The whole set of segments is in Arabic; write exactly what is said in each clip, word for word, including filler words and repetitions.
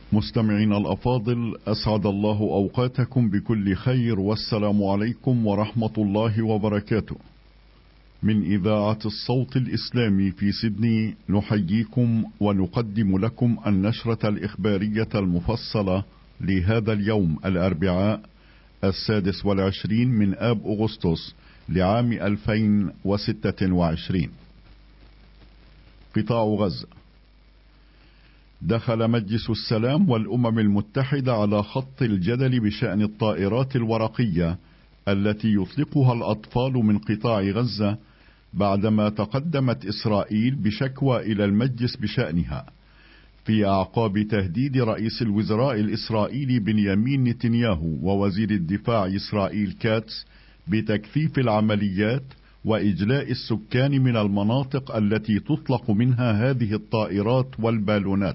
مستمعين الأفاضل، أسعد الله أوقاتكم بكل خير، والسلام عليكم ورحمة الله وبركاته. من إذاعة الصوت الإسلامي في سيدني نحييكم ونقدم لكم النشرة الإخبارية المفصلة لهذا اليوم الأربعاء السادس والعشرين من آب أغسطس لعام ألفين وستة وعشرين. قطاع غزة. دخل مجلس السلام والأمم المتحدة على خط الجدل بشأن الطائرات الورقية التي يطلقها الأطفال من قطاع غزة، بعدما تقدمت إسرائيل بشكوى إلى المجلس بشأنها، في أعقاب تهديد رئيس الوزراء الإسرائيلي بنيامين نتنياهو ووزير الدفاع إسرائيل كاتس بتكثيف العمليات وإجلاء السكان من المناطق التي تطلق منها هذه الطائرات والبالونات.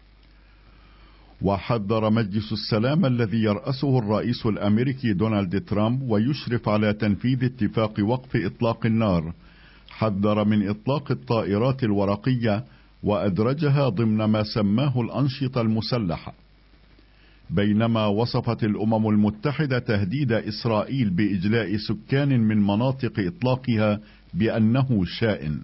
وحذر مجلس السلام الذي يرأسه الرئيس الأمريكي دونالد ترامب ويشرف على تنفيذ اتفاق وقف إطلاق النار، حذر من إطلاق الطائرات الورقية وأدرجها ضمن ما سماه الأنشطة المسلحة، بينما وصفت الأمم المتحدة تهديد إسرائيل بإجلاء سكان من مناطق إطلاقها بأنه شائن.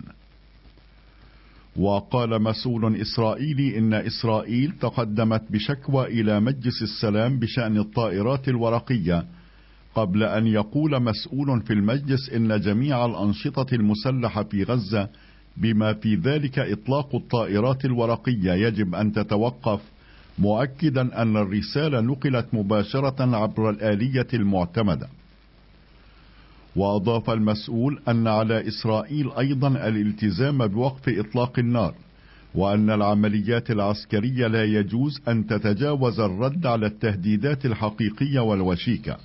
وقال مسؤول إسرائيلي إن إسرائيل تقدمت بشكوى إلى مجلس السلام بشأن الطائرات الورقية، قبل أن يقول مسؤول في المجلس إن جميع الأنشطة المسلحة في غزة بما في ذلك إطلاق الطائرات الورقية يجب أن تتوقف، مؤكدا أن الرسالة نقلت مباشرة عبر الآلية المعتمدة. وأضاف المسؤول أن على إسرائيل أيضا الالتزام بوقف إطلاق النار، وأن العمليات العسكرية لا يجوز أن تتجاوز الرد على التهديدات الحقيقية والوشيكة.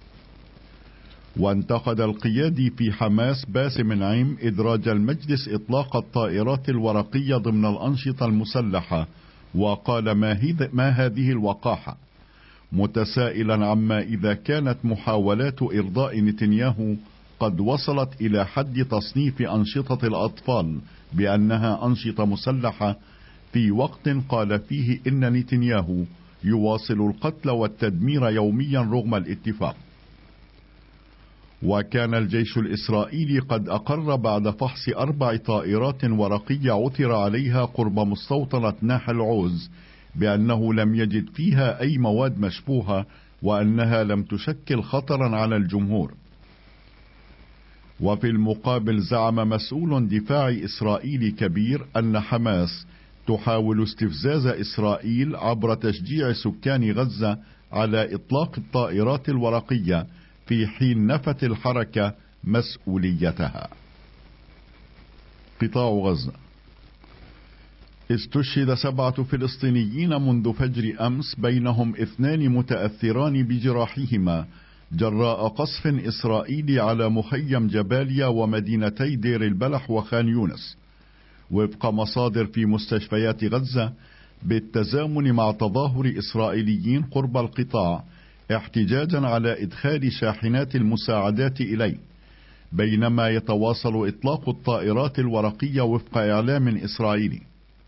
وانتقد القيادي في حماس باسم نعيم إدراج المجلس إطلاق الطائرات الورقية ضمن الأنشطة المسلحة، وقال ما, ما هذه الوقاحة، متسائلا عما إذا كانت محاولات إرضاء نتنياهو قد وصلت إلى حد تصنيف أنشطة الأطفال بأنها أنشطة مسلحة، في وقت قال فيه إن نتنياهو يواصل القتل والتدمير يوميا رغم الاتفاق. وكان الجيش الإسرائيلي قد أقر بعد فحص أربع طائرات ورقية عثر عليها قرب مستوطنة ناحل عوز بأنه لم يجد فيها أي مواد مشبوهة، وأنها لم تشكل خطرا على الجمهور. وفي المقابل زعم مسؤول دفاعي إسرائيلي كبير أن حماس تحاول استفزاز إسرائيل عبر تشجيع سكان غزة على إطلاق الطائرات الورقية، في حين نفت الحركة مسؤوليتها. قطاع غزة. استشهد سبعة فلسطينيين منذ فجر أمس، بينهم اثنان متأثران بجراحهما جراء قصف إسرائيلي على مخيم جباليا ومدينتي دير البلح وخان يونس، وفق مصادر في مستشفيات غزة، بالتزامن مع تظاهر إسرائيليين قرب القطاع احتجاجا على إدخال شاحنات المساعدات إليه، بينما يتواصل إطلاق الطائرات الورقية وفق إعلام إسرائيلي.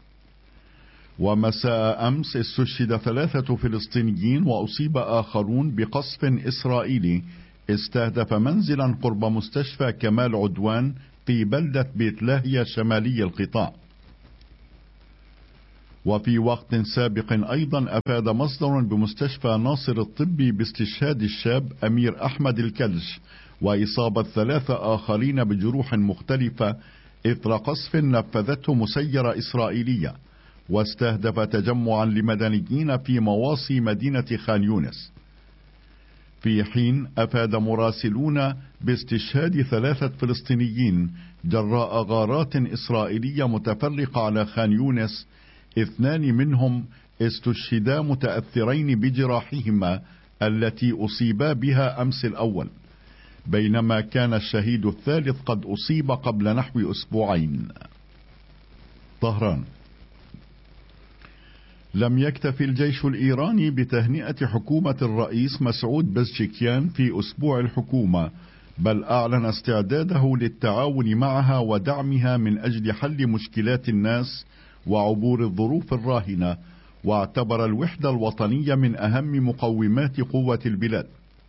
ومساء أمس استشهد ثلاثة فلسطينيين وأصيب آخرون بقصف إسرائيلي استهدف منزلا قرب مستشفى كمال عدوان في بلدة بيت لاهيا شمالي القطاع. وفي وقت سابق أيضا أفاد مصدر بمستشفى ناصر الطبي باستشهاد الشاب أمير أحمد الكلش وإصابة ثلاثة آخرين بجروح مختلفة إثر قصف نفذته مسيرة إسرائيلية، واستهدف تجمعا لمدنيين في مواصي مدينة خان يونس. في حين أفاد مراسلون باستشهاد ثلاثة فلسطينيين جراء غارات إسرائيلية متفرقة على خان يونس، اثنان منهم استشهدا متأثرين بجراحهما التي أصيبا بها أمس الأول، بينما كان الشهيد الثالث قد أصيب قبل نحو أسبوعين. طهران. لم يكتف الجيش الإيراني بتهنئة حكومة الرئيس مسعود بزشكيان في أسبوع الحكومة، بل أعلن استعداده للتعاون معها ودعمها من أجل حل مشكلات الناس وعبور الظروف الراهنة، واعتبر الوحدة الوطنية من أهم مقومات قوة البلاد.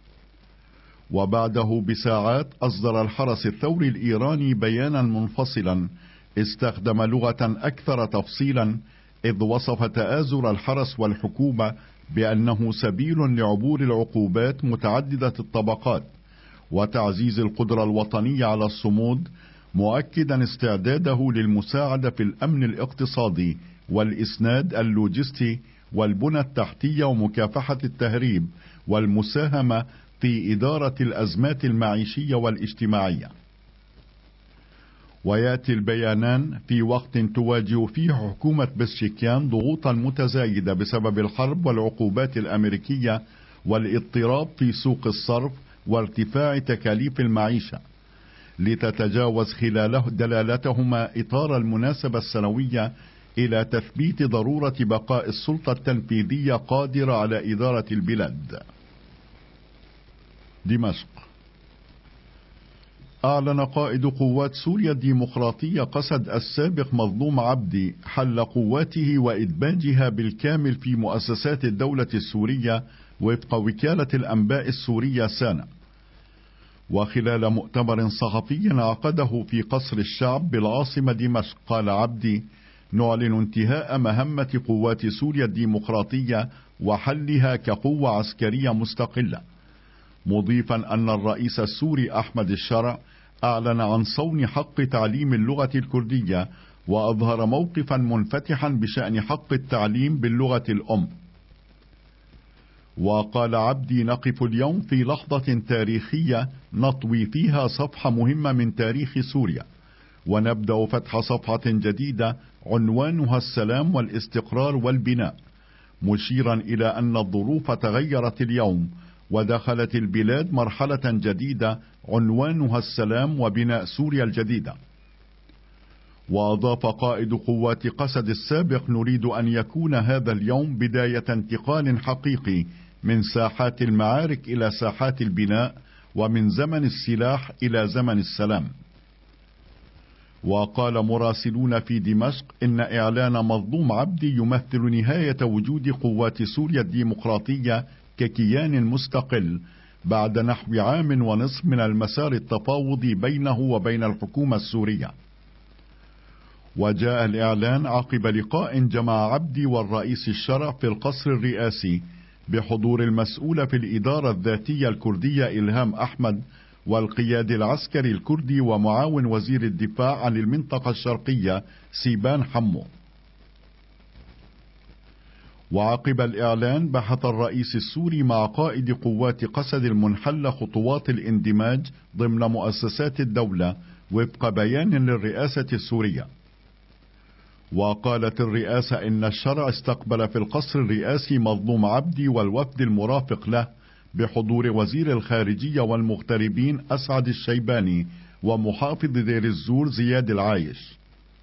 وبعده بساعات أصدر الحرس الثوري الإيراني بيانا منفصلا استخدم لغة أكثر تفصيلا، إذ وصف تآزر الحرس والحكومة بأنه سبيل لعبور العقوبات متعددة الطبقات وتعزيز القدرة الوطنية على الصمود، مؤكدا استعداده للمساعدة في الأمن الاقتصادي والإسناد اللوجستي والبنى التحتية ومكافحة التهريب والمساهمة في إدارة الأزمات المعيشية والاجتماعية. ويأتي البيانان في وقت تواجه فيه حكومة بشكيان ضغوطا متزايدة بسبب الحرب والعقوبات الأمريكية والاضطراب في سوق الصرف وارتفاع تكاليف المعيشة، لتتجاوز خلاله دلالتهما إطار المناسبة السنوية إلى تثبيت ضرورة بقاء السلطة التنفيذية قادرة على إدارة البلاد. دمشق. أعلن قائد قوات سوريا الديمقراطية قسد السابق مظلوم عبدي حل قواته وإدماجها بالكامل في مؤسسات الدولة السورية وفق وكالة الأنباء السورية سانا. وخلال مؤتمر صحفي عقده في قصر الشعب بالعاصمة دمشق قال عبدي: نعلن انتهاء مهمة قوات سوريا الديمقراطية وحلها كقوة عسكرية مستقلة، مضيفا أن الرئيس السوري أحمد الشرع أعلن عن صون حق تعليم اللغة الكردية وأظهر موقفا منفتحا بشأن حق التعليم باللغة الأم. وقال عبدي: نقف اليوم في لحظة تاريخية نطوي فيها صفحة مهمة من تاريخ سوريا، ونبدأ فتح صفحة جديدة عنوانها السلام والاستقرار والبناء، مشيرا إلى أن الظروف تغيرت اليوم ودخلت البلاد مرحلة جديدة عنوانها السلام وبناء سوريا الجديدة. وأضاف قائد قوات قسد السابق: نريد أن يكون هذا اليوم بداية انتقال حقيقي من ساحات المعارك إلى ساحات البناء، ومن زمن السلاح إلى زمن السلام. وقال مراسلون في دمشق إن إعلان مظلوم عبدي يمثل نهاية وجود قوات سوريا الديمقراطية ككيان مستقل بعد نحو عام ونصف من المسار التفاوضي بينه وبين الحكومة السورية. وجاء الإعلان عقب لقاء جمع عبدي والرئيس الشرع في القصر الرئاسي بحضور المسؤول في الإدارة الذاتية الكردية إلهام أحمد والقياد العسكري الكردي ومعاون وزير الدفاع عن المنطقة الشرقية سيبان حمو. وعقب الإعلان بحث الرئيس السوري مع قائد قوات قسد المنحل خطوات الاندماج ضمن مؤسسات الدولة وفق بيان للرئاسة السورية. وقالت الرئاسة إن الشرع استقبل في القصر الرئاسي مظلوم عبدي والوفد المرافق له بحضور وزير الخارجية والمغتربين أسعد الشيباني ومحافظ دير الزور زياد العايش.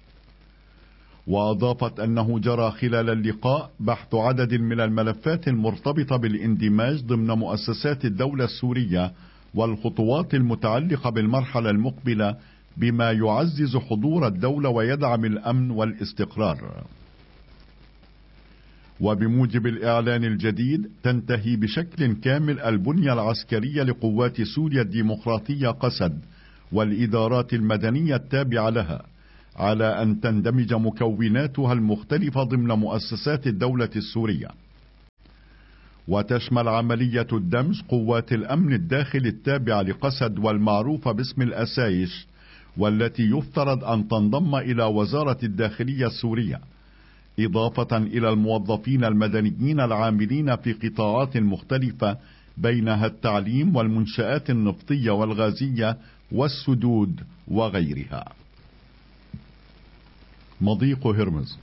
وأضافت أنه جرى خلال اللقاء بحث عدد من الملفات المرتبطة بالاندماج ضمن مؤسسات الدولة السورية والخطوات المتعلقة بالمرحلة المقبلة بما يعزز حضور الدولة ويدعم الأمن والاستقرار. وبموجب الإعلان الجديد تنتهي بشكل كامل البنية العسكرية لقوات سوريا الديمقراطية قسد والإدارات المدنية التابعة لها، على أن تندمج مكوناتها المختلفة ضمن مؤسسات الدولة السورية. وتشمل عملية الدمج قوات الأمن الداخلي التابعة لقسد والمعروفة باسم الأسايش، والتي يفترض أن تنضم إلى وزارة الداخلية السورية، إضافة إلى الموظفين المدنيين العاملين في قطاعات مختلفة بينها التعليم والمنشآت النفطية والغازية والسدود وغيرها. مضيق هرمز.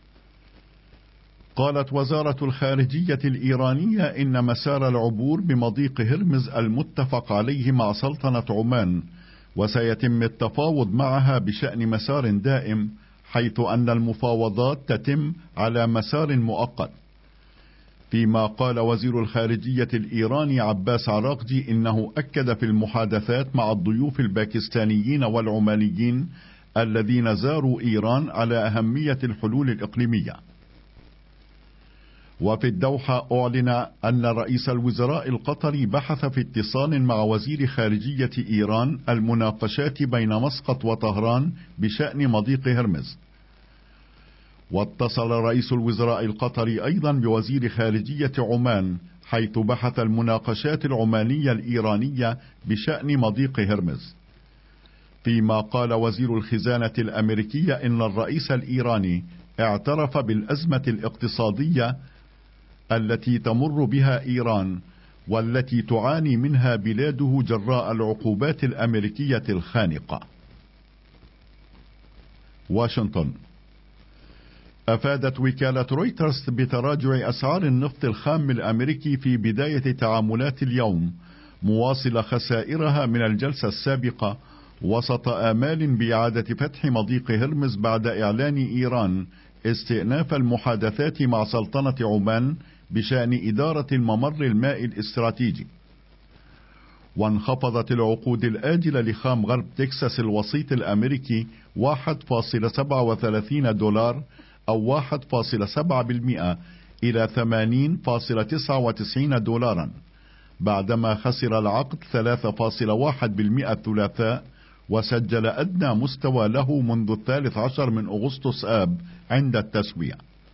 قالت وزارة الخارجية الإيرانية إن مسار العبور بمضيق هرمز المتفق عليه مع سلطنة عمان وسيتم التفاوض معها بشأن مسار دائم، حيث أن المفاوضات تتم على مسار مؤقت. فيما قال وزير الخارجية الإيراني عباس عراقجي إنه أكد في المحادثات مع الضيوف الباكستانيين والعمانيين الذين زاروا إيران على أهمية الحلول الإقليمية. وفي الدوحة أعلن أن رئيس الوزراء القطري بحث في اتصال مع وزير خارجية إيران المناقشات بين مسقط وطهران بشأن مضيق هرمز. واتصل رئيس الوزراء القطري أيضا بوزير خارجية عمان، حيث بحث المناقشات العمانية الإيرانية بشأن مضيق هرمز. فيما قال وزير الخزانة الأمريكية إن الرئيس الإيراني اعترف بالأزمة الاقتصادية التي تمر بها إيران والتي تعاني منها بلاده جراء العقوبات الأمريكية الخانقة. واشنطن. أفادت وكالة رويترز بتراجع أسعار النفط الخام الأمريكي في بداية تعاملات اليوم، مواصلة خسائرها من الجلسة السابقة وسط آمال بإعادة فتح مضيق هرمز بعد إعلان إيران استئناف المحادثات مع سلطنة عمان بشأن إدارة الممر المائي الاستراتيجي. وانخفضت العقود الآجلة لخام غرب تكساس الوسيط الأمريكي واحد فاصلة سبعة وثلاثين دولار أو واحد فاصلة سبعة بالمئة إلى ثمانين فاصلة تسعة وتسعين دولارا، بعدما خسر العقد ثلاثة فاصلة واحد بالمئة الثلاثاء، وسجل أدنى مستوى له منذ الثالث عشر من أغسطس آب عند التسوية.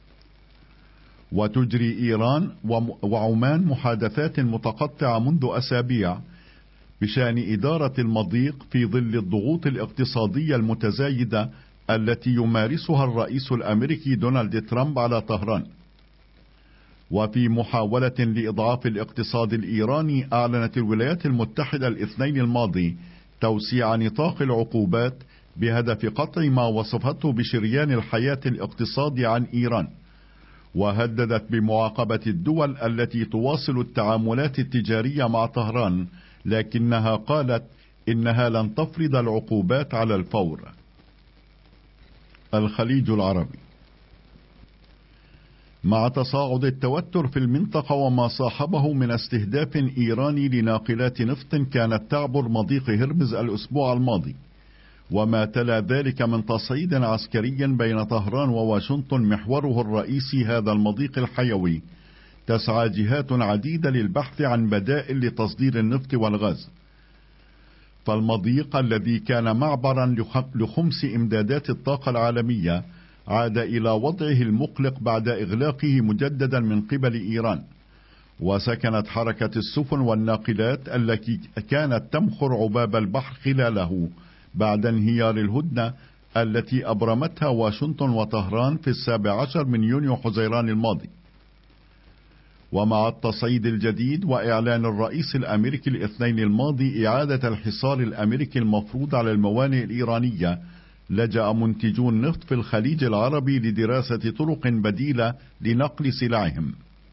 وتجري إيران وعمان محادثات متقطعة منذ أسابيع بشأن إدارة المضيق في ظل الضغوط الاقتصادية المتزايدة التي يمارسها الرئيس الأمريكي دونالد ترامب على طهران. وفي محاولة لإضعاف الاقتصاد الإيراني، أعلنت الولايات المتحدة الاثنين الماضي توسيع نطاق العقوبات بهدف قطع ما وصفته بشريان الحياة الاقتصادي عن إيران، وهددت بمعاقبة الدول التي تواصل التعاملات التجارية مع طهران، لكنها قالت إنها لن تفرض العقوبات على الفور. الخليج العربي. مع تصاعد التوتر في المنطقة وما صاحبه من استهداف إيراني لناقلات نفط كانت تعبر مضيق هرمز الأسبوع الماضي، وما تلا ذلك من تصعيد عسكري بين طهران وواشنطن محوره الرئيسي هذا المضيق الحيوي، تسعى جهات عديدة للبحث عن بدائل لتصدير النفط والغاز. فالمضيق الذي كان معبرا لخمس إمدادات الطاقة العالمية عاد إلى وضعه المقلق بعد إغلاقه مجددا من قبل إيران، وسكنت حركة السفن والناقلات التي كانت تمخر عباب البحر خلاله بعد انهيار الهدنة التي أبرمتها واشنطن وطهران في السابع عشر من يونيو حزيران الماضي. ومع التصعيد الجديد وإعلان الرئيس الأمريكي الاثنين الماضي إعادة الحصار الأمريكي المفروض على الموانئ الإيرانية، لجأ منتجو النفط في الخليج العربي لدراسة طرق بديلة لنقل سلعهم.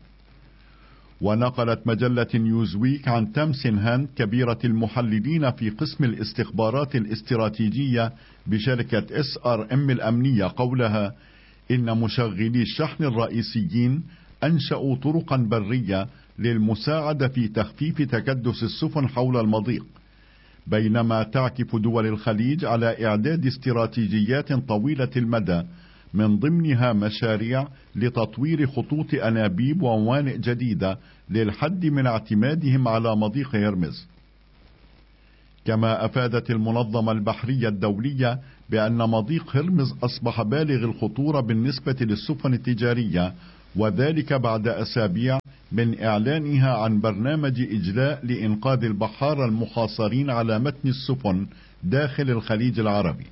ونقلت مجلة نيوزويك عن تام سينهان كبيرة المحللين في قسم الاستخبارات الاستراتيجية بشركة اس ار ام الأمنية قولها إن مشغلي الشحن الرئيسيين أنشأوا طرقا برية للمساعدة في تخفيف تكدس السفن حول المضيق، بينما تعكف دول الخليج على إعداد استراتيجيات طويلة المدى من ضمنها مشاريع لتطوير خطوط أنابيب وموانئ جديدة للحد من اعتمادهم على مضيق هرمز. كما أفادت المنظمة البحرية الدولية بأن مضيق هرمز أصبح بالغ الخطورة بالنسبة للسفن التجارية، وذلك بعد أسابيع من إعلانها عن برنامج إجلاء لإنقاذ البحارة المحاصرين على متن السفن داخل الخليج العربي.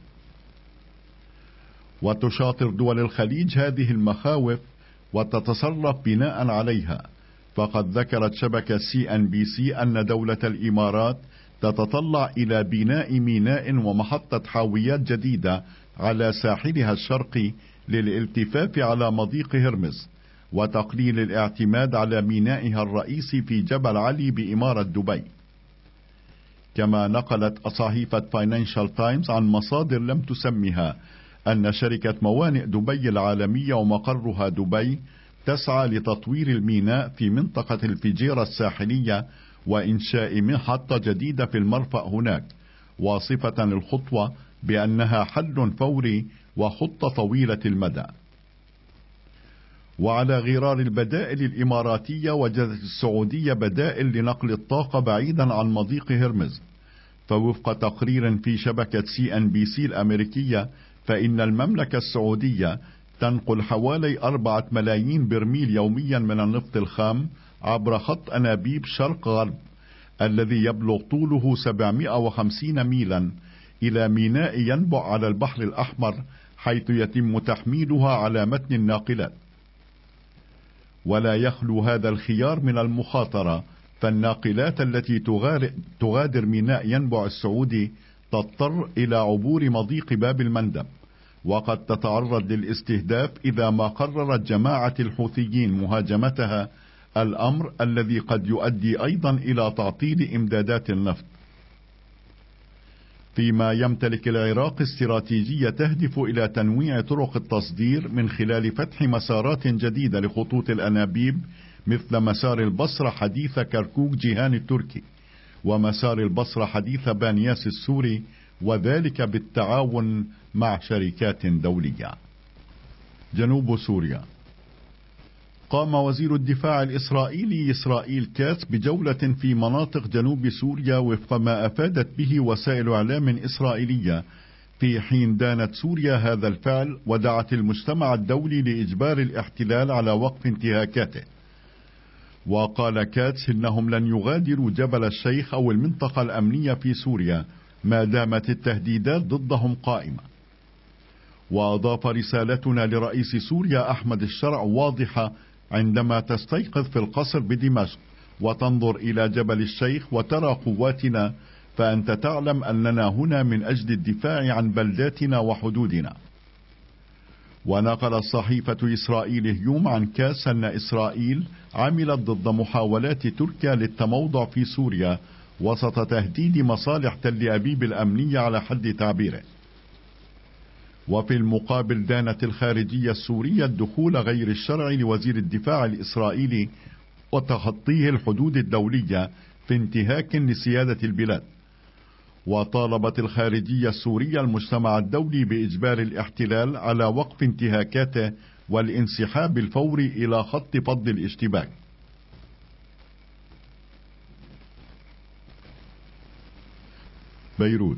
وتشاطر دول الخليج هذه المخاوف وتتصرف بناء عليها، فقد ذكرت شبكة سي ان بي سي أن دولة الإمارات تتطلع إلى بناء ميناء ومحطة حاويات جديدة على ساحلها الشرقي للالتفاف على مضيق هرمز، وتقليل الاعتماد على مينائها الرئيسي في جبل علي بإمارة دبي. كما نقلت صحيفة فاينانشال تايمز عن مصادر لم تسمها أن شركة موانئ دبي العالمية ومقرها دبي تسعى لتطوير الميناء في منطقة الفجيرة الساحلية وإنشاء محطة جديدة في المرفأ هناك، واصفة الخطوة بأنها حل فوري وخطة طويلة المدى. وعلى غرار البدائل الإماراتية وجدت السعودية بدائل لنقل الطاقة بعيدا عن مضيق هرمز. فوفق تقرير في شبكة سي ان بي سي الأمريكية، فإن المملكة السعودية تنقل حوالي أربعة ملايين برميل يوميا من النفط الخام عبر خط أنابيب شرق غرب الذي يبلغ طوله سبعمائة وخمسين ميلا إلى ميناء ينبع على البحر الأحمر، حيث يتم تحميلها على متن الناقلات. ولا يخلو هذا الخيار من المخاطرة، فالناقلات التي تغادر ميناء ينبع السعودي تضطر إلى عبور مضيق باب المندب، وقد تتعرض للاستهداف إذا ما قررت جماعة الحوثيين مهاجمتها، الأمر الذي قد يؤدي أيضا إلى تعطيل إمدادات النفط. فيما يمتلك العراق استراتيجية تهدف إلى تنويع طرق التصدير من خلال فتح مسارات جديدة لخطوط الأنابيب، مثل مسار البصرة حديث كركوك جيهان التركي، ومسار البصرة حديث بانياس السوري، وذلك بالتعاون مع شركات دولية. جنوب سوريا. قام وزير الدفاع الإسرائيلي إسرائيل كاتس بجولة في مناطق جنوب سوريا وفق ما أفادت به وسائل إعلام إسرائيلية، في حين دانت سوريا هذا الفعل ودعت المجتمع الدولي لإجبار الاحتلال على وقف انتهاكاته. وقال كاتس إنهم لن يغادروا جبل الشيخ أو المنطقة الأمنية في سوريا ما دامت التهديدات ضدهم قائمة. وأضاف: رسالتنا لرئيس سوريا أحمد الشرع واضحة، عندما تستيقظ في القصر بدمشق وتنظر إلى جبل الشيخ وترى قواتنا، فأنت تعلم أننا هنا من أجل الدفاع عن بلداتنا وحدودنا. ونقل صحيفة إسرائيل هيوم عن كاس أن إسرائيل عملت ضد محاولات تركيا للتموضع في سوريا وسط تهديد مصالح تل أبيب الأمنية على حد تعبيره. وفي المقابل دانت الخارجية السورية الدخول غير الشرعي لوزير الدفاع الإسرائيلي وتخطيه الحدود الدولية في انتهاك لسيادة البلاد. وطالبت الخارجية السورية المجتمع الدولي بإجبار الاحتلال على وقف انتهاكاته والانسحاب الفوري إلى خط فض الاشتباك. بيروت.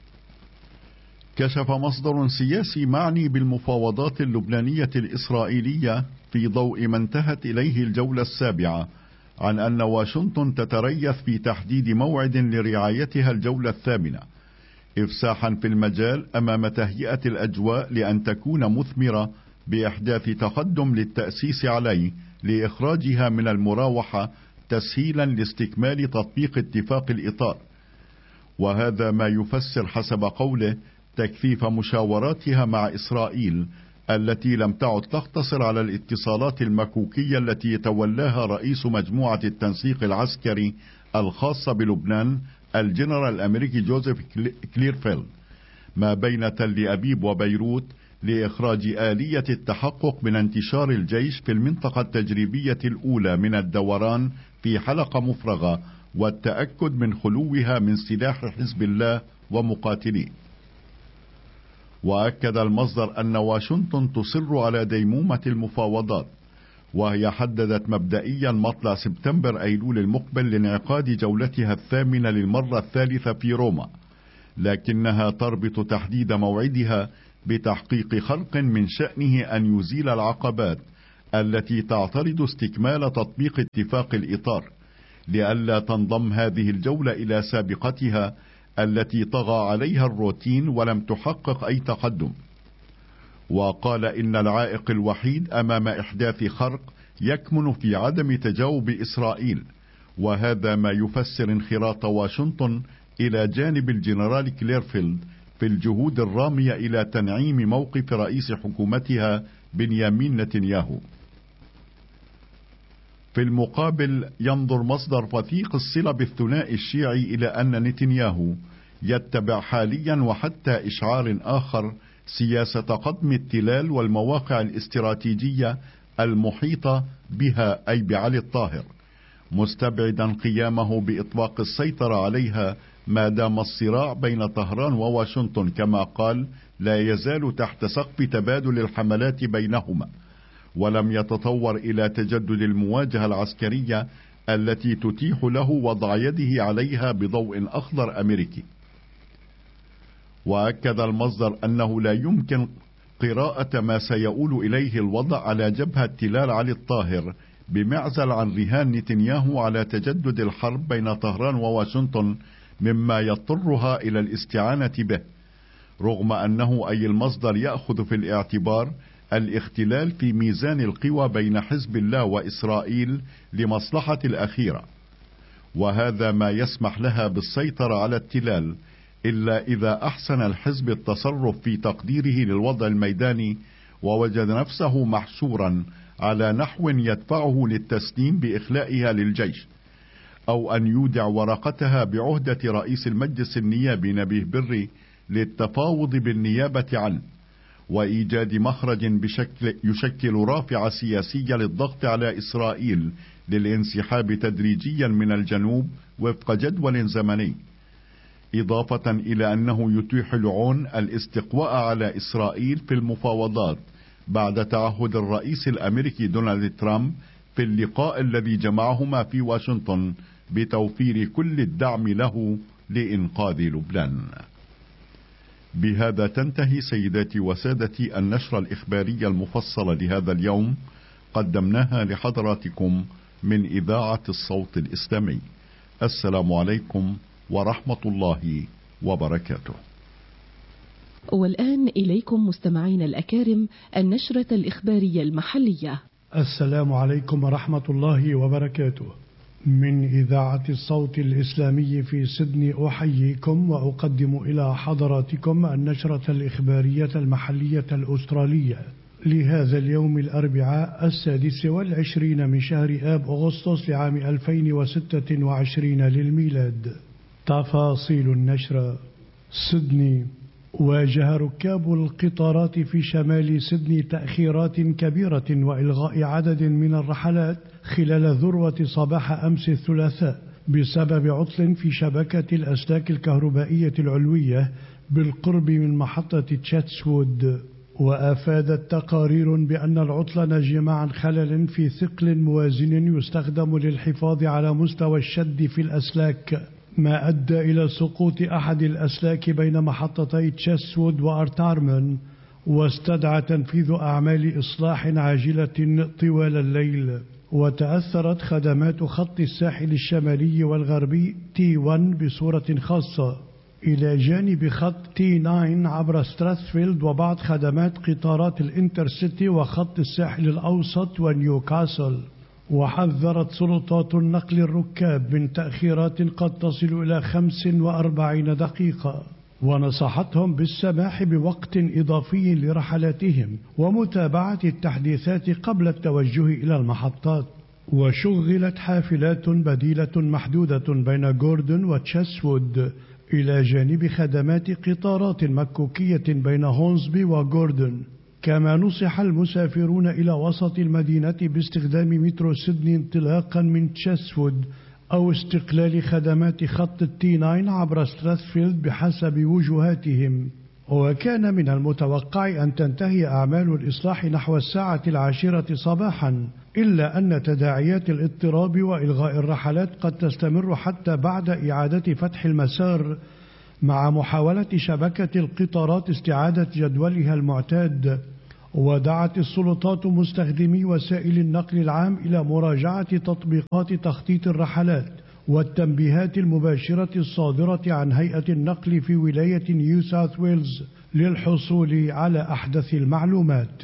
كشف مصدر سياسي معني بالمفاوضات اللبنانية الإسرائيلية في ضوء ما انتهت إليه الجولة السابعة عن أن واشنطن تتريث في تحديد موعد لرعايتها الجولة الثامنة، إفساحا في المجال أمام تهيئة الأجواء لأن تكون مثمرة بإحداث تقدم للتأسيس عليه لإخراجها من المراوحة تسهيلا لاستكمال تطبيق اتفاق الإطار. وهذا ما يفسر حسب قوله تكثيف مشاوراتها مع إسرائيل التي لم تعد تقتصر على الاتصالات المكوكية التي يتولاها رئيس مجموعة التنسيق العسكري الخاصة بلبنان الجنرال الأمريكي جوزيف كليرفيلد ما بين تل أبيب وبيروت، لإخراج آلية التحقق من انتشار الجيش في المنطقة التجريبية الأولى من الدوران في حلقة مفرغة والتأكد من خلوها من سلاح حزب الله ومقاتليه. وأكد المصدر أن واشنطن تصر على ديمومة المفاوضات، وهي حددت مبدئيا مطلع سبتمبر أيلول المقبل لانعقاد جولتها الثامنة للمرة الثالثة في روما، لكنها تربط تحديد موعدها بتحقيق خرق من شأنه أن يزيل العقبات التي تعترض استكمال تطبيق اتفاق الإطار، لئلا تنضم هذه الجولة إلى سابقتها التي طغى عليها الروتين ولم تحقق أي تقدم. وقال إن العائق الوحيد أمام إحداث خرق يكمن في عدم تجاوب إسرائيل، وهذا ما يفسر انخراط واشنطن إلى جانب الجنرال كليرفيلد في الجهود الرامية إلى تنعيم موقف رئيس حكومتها بنيامين نتنياهو. في المقابل ينظر مصدر وثيق الصلة بالثنائي الشيعي إلى أن نتنياهو يتبع حاليا وحتى إشعار آخر سياسة قضم التلال والمواقع الاستراتيجية المحيطة بها أي بعلي الطاهر، مستبعدا قيامه بإطلاق السيطرة عليها ما دام الصراع بين طهران وواشنطن كما قال لا يزال تحت سقف تبادل الحملات بينهما. ولم يتطور إلى تجدد المواجهة العسكرية التي تتيح له وضع يده عليها بضوء أخضر أمريكي. وأكد المصدر أنه لا يمكن قراءة ما سيؤول إليه الوضع على جبهة تلال علي الطاهر بمعزل عن رهان نتنياهو على تجدد الحرب بين طهران وواشنطن، مما يضطرها إلى الاستعانة به، رغم أنه أي المصدر يأخذ في الاعتبار الاختلال في ميزان القوى بين حزب الله وإسرائيل لمصلحة الأخيرة، وهذا ما يسمح لها بالسيطرة على التلال، إلا إذا أحسن الحزب التصرف في تقديره للوضع الميداني ووجد نفسه محشورا على نحو يدفعه للتسليم بإخلائها للجيش، أو أن يودع ورقتها بعهدة رئيس المجلس النيابي نبيه بري للتفاوض بالنيابة عنه، وإيجاد مخرج بشكل يشكل رافعة سياسية للضغط على إسرائيل للانسحاب تدريجيا من الجنوب وفق جدول زمني، إضافة إلى أنه يتيح لعون الاستقواء على إسرائيل في المفاوضات بعد تعهد الرئيس الأمريكي دونالد ترامب في اللقاء الذي جمعهما في واشنطن بتوفير كل الدعم له لإنقاذ لبنان. بهذا تنتهي سيداتي وسادتي النشرة الإخبارية المفصلة لهذا اليوم، قدمناها لحضراتكم من إذاعة الصوت الإسلامي. السلام عليكم ورحمة الله وبركاته. والآن إليكم مستمعين الأكارم النشرة الإخبارية المحلية. السلام عليكم ورحمة الله وبركاته. من إذاعة الصوت الإسلامي في سيدني أحييكم وأقدم إلى حضراتكم النشرة الإخبارية المحلية الأسترالية لهذا اليوم الأربعاء السادس والعشرين من شهر آب أغسطس لعام ألفين وستة وعشرين للميلاد. تفاصيل النشرة. سيدني: واجه ركاب القطارات في شمال سيدني تأخيرات كبيرة وإلغاء عدد من الرحلات خلال ذروة صباح أمس الثلاثاء بسبب عطل في شبكة الأسلاك الكهربائية العلوية بالقرب من محطة تشاتسوود. وأفادت تقارير بأن العطل نجم عن خلل في ثقل موازن يستخدم للحفاظ على مستوى الشد في الأسلاك، ما أدى إلى سقوط أحد الأسلاك بين محطتي تشاتسوود وأرتارمن، واستدعى تنفيذ أعمال إصلاح عاجلة طوال الليل. وتأثرت خدمات خط الساحل الشمالي والغربي تي واحد بصورة خاصة، إلى جانب خط تي تسعة عبر ستراثفيلد وبعض خدمات قطارات الانترسيتي وخط الساحل الأوسط ونيوكاسل. وحذرت سلطات النقل الركاب من تأخيرات قد تصل إلى خمس وأربعين دقيقة، ونصحتهم بالسماح بوقت إضافي لرحلاتهم ومتابعة التحديثات قبل التوجه إلى المحطات. وشغلت حافلات بديلة محدودة بين جوردن وتشاسوود، إلى جانب خدمات قطارات مكوكية بين هونسبي وجوردن. كما نصح المسافرون إلى وسط المدينة باستخدام مترو سيدني انطلاقا من تشاسوود أو استقلال خدمات خط التي تسعة عبر ستراثفيلد بحسب وجهاتهم. وكان من المتوقع أن تنتهي أعمال الإصلاح نحو الساعة العاشرة صباحا، إلا أن تداعيات الاضطراب وإلغاء الرحلات قد تستمر حتى بعد إعادة فتح المسار، مع محاولة شبكة القطارات استعادة جدولها المعتاد. ودعت السلطات مستخدمي وسائل النقل العام إلى مراجعة تطبيقات تخطيط الرحلات والتنبيهات المباشرة الصادرة عن هيئة النقل في ولاية نيو ساوث ويلز للحصول على أحدث المعلومات.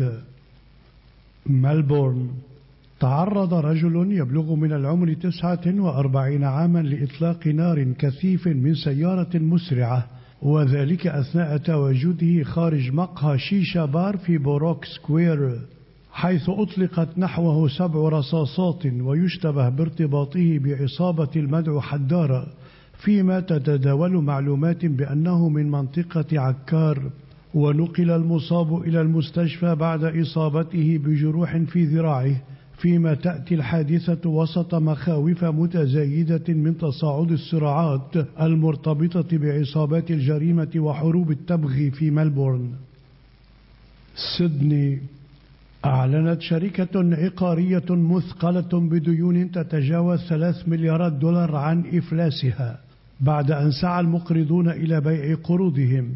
ملبورن: تعرض رجل يبلغ من العمر تسعة وأربعين عاما لإطلاق نار كثيف من سيارة مسرعة، وذلك أثناء تواجده خارج مقهى شيشة بار في بوروك سكوير، حيث أطلقت نحوه سبع رصاصات ويشتبه بارتباطه بعصابة المدعو حدارة، فيما تتداول معلومات بأنه من منطقة عكار. ونقل المصاب إلى المستشفى بعد إصابته بجروح في ذراعه، فيما تأتي الحادثة وسط مخاوف متزايدة من تصاعد الصراعات المرتبطة بعصابات الجريمة وحروب التبغي في ملبورن. سيدني: أعلنت شركة عقارية مثقلة بديون تتجاوز ثلاث مليارات دولار عن إفلاسها بعد أن سعى المقرضون إلى بيع قروضهم.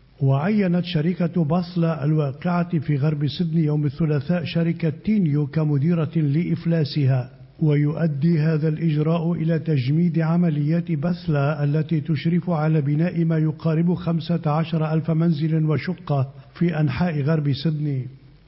وعينت شركة باسلا الواقعة في غرب سيدني يوم الثلاثاء شركة تينيو كمديرة لإفلاسها، ويؤدي هذا الإجراء إلى تجميد عمليات باسلا التي تشرف على بناء ما يقارب خمسة عشر ألف منزل وشقة في أنحاء غرب سيدني.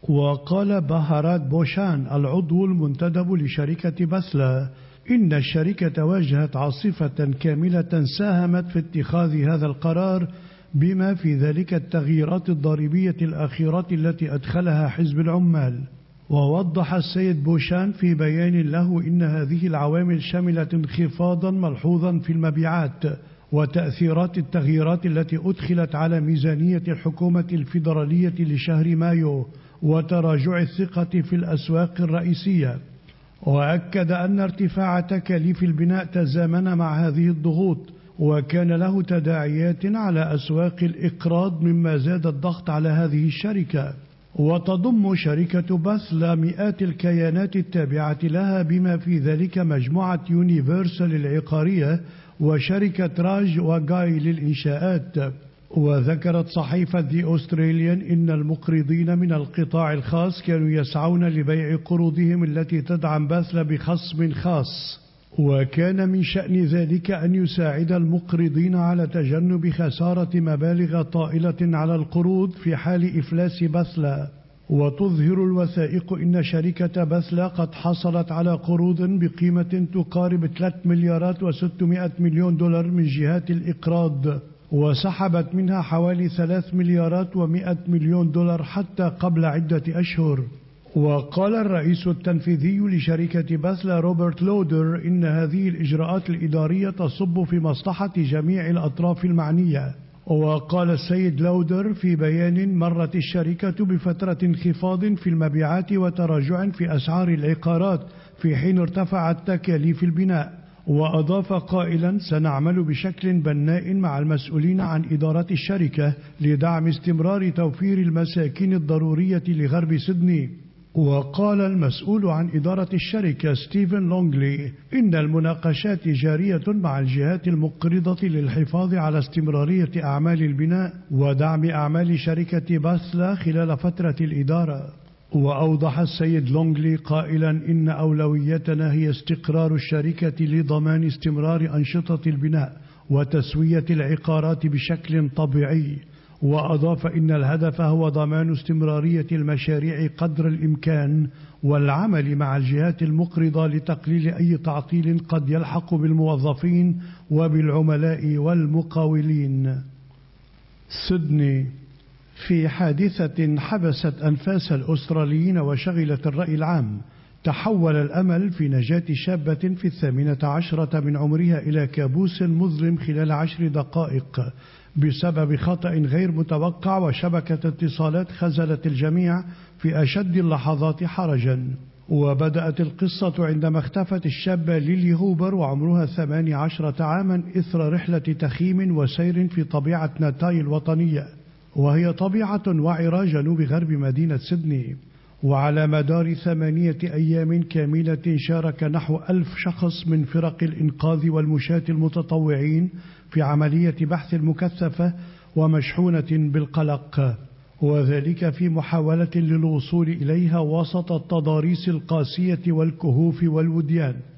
وقال بهارات بوشان العضو المنتدب لشركة باسلا إن الشركة واجهت عاصفة كاملة ساهمت في اتخاذ هذا القرار، بما في ذلك التغييرات الضريبية الأخيرة التي أدخلها حزب العمال. ووضح السيد بوشان في بيان له إن هذه العوامل شملت انخفاضا ملحوظا في المبيعات وتأثيرات التغييرات التي أدخلت على ميزانية الحكومة الفيدرالية لشهر مايو وتراجع الثقة في الأسواق الرئيسية. وأكد أن ارتفاع تكاليف البناء تزامن مع هذه الضغوط وكان له تداعيات على أسواق الإقراض، مما زاد الضغط على هذه الشركة. وتضم شركة باسلا مئات الكيانات التابعة لها بما في ذلك مجموعة يونيفرسال العقارية وشركة راج وغاي للإنشاءات. وذكرت صحيفة The Australian إن المقرضين من القطاع الخاص كانوا يسعون لبيع قروضهم التي تدعم باسلا بخصم خاص، وكان من شأن ذلك أن يساعد المقرضين على تجنب خسارة مبالغ طائلة على القروض في حال إفلاس باسلا. وتظهر الوثائق إن شركة باسلا قد حصلت على قروض بقيمة تقارب ثلاثة مليارات وستمائة مليون دولار من جهات الإقراض، وسحبت منها حوالي ثلاث مليارات ومائة مليون دولار حتى قبل عدة أشهر. وقال الرئيس التنفيذي لشركة باسلا روبرت لودر إن هذه الإجراءات الإدارية تصب في مصلحة جميع الأطراف المعنية. وقال السيد لودر في بيان: مرت الشركة بفترة انخفاض في المبيعات وتراجع في أسعار العقارات في حين ارتفعت تكاليف البناء. وأضاف قائلا: سنعمل بشكل بناء مع المسؤولين عن إدارة الشركة لدعم استمرار توفير المساكن الضرورية لغرب سيدني. وقال المسؤول عن إدارة الشركة ستيفن لونغلي إن المناقشات جارية مع الجهات المقرضة للحفاظ على استمرارية أعمال البناء ودعم أعمال شركة باسلا خلال فترة الإدارة. وأوضح السيد لونغلي قائلا: إن أولويتنا هي استقرار الشركة لضمان استمرار أنشطة البناء وتسوية العقارات بشكل طبيعي. وأضاف إن الهدف هو ضمان استمرارية المشاريع قدر الإمكان والعمل مع الجهات المقرضة لتقليل أي تعطيل قد يلحق بالموظفين وبالعملاء والمقاولين. سيدني: في حادثة حبست أنفاس الأستراليين وشغلت الرأي العام، تحول الأمل في نجاة شابة في الثامنة عشرة من عمرها إلى كابوس مظلم خلال عشر دقائق بسبب خطأ غير متوقع وشبكة اتصالات خذلت الجميع في أشد اللحظات حرجا. وبدأت القصة عندما اختفت الشابة ليلي هوبر وعمرها ثمانية عشر عاما إثر رحلة تخييم وسير في طبيعة ناتاي الوطنية، وهي طبيعة وعرة جنوب غرب مدينة سيدني. وعلى مدار ثمانية أيام كاملة شارك نحو ألف شخص من فرق الإنقاذ والمشاة المتطوعين في عملية بحث مكثفة ومشحونة بالقلق، وذلك في محاولة للوصول إليها وسط التضاريس القاسية والكهوف والوديان.